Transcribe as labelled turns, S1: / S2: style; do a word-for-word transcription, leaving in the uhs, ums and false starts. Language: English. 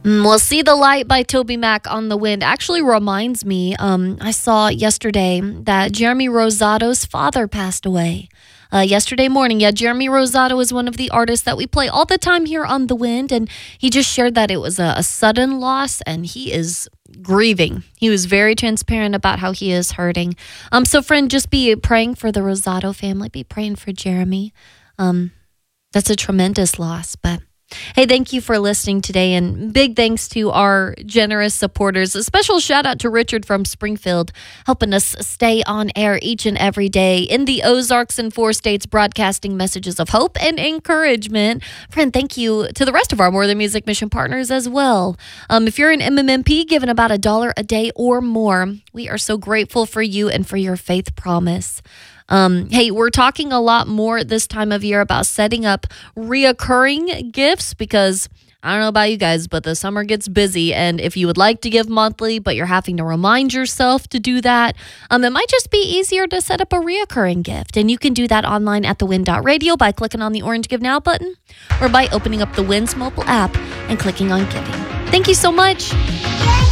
S1: Mm, Well, See the Light by Toby Mac on the Wind actually reminds me. Um, I saw yesterday that Jeremy Rosado's father passed away. Uh, yesterday morning, yeah, Jeremy Rosado is one of the artists that we play all the time here on The Wind, and he just shared that it was a, a sudden loss, and he is grieving. He was very transparent about how he is hurting. Um, so, friend, just be praying for the Rosado family. Be praying for Jeremy. Um, that's a tremendous loss, but hey, thank you for listening today, and big thanks to our generous supporters. A special shout out to Richard from Springfield, helping us stay on air each and every day in the Ozarks and four states, broadcasting messages of hope and encouragement. Friend, thank you to the rest of our More Than Music mission partners as well. Um, if you're an M M M P giving about a dollar a day or more, we are so grateful for you and for your faith promise. Um, hey, we're talking a lot more this time of year about setting up reoccurring gifts because I don't know about you guys, but the summer gets busy. And if you would like to give monthly, but you're having to remind yourself to do that, um, it might just be easier to set up a reoccurring gift. And you can do that online at the wind dot radio by clicking on the orange Give Now button or by opening up the Wind's mobile app and clicking on Giving. Thank you so much.